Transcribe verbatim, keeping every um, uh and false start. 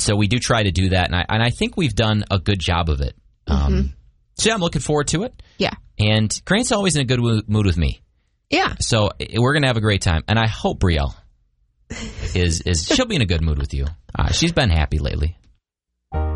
so we do try to do that, and I, and I think we've done a good job of it. Um, Mm-hmm. So yeah, I'm looking forward to it. Yeah. And Grant's always in a good wo- mood with me. Yeah. So we're going to have a great time. And I hope Brielle is, is she'll be in a good mood with you. Uh, she's been happy lately.